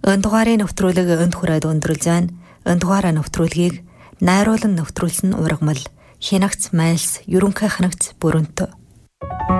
Дугаарыг нэвтрүүлэг өнд хүрээд өндөрлж байна. Дугаараа нэвтрүүлгийг найруулан нэвтрүүлсэн ургамал хянагц майлс ерөнхий хянагц бүрэнт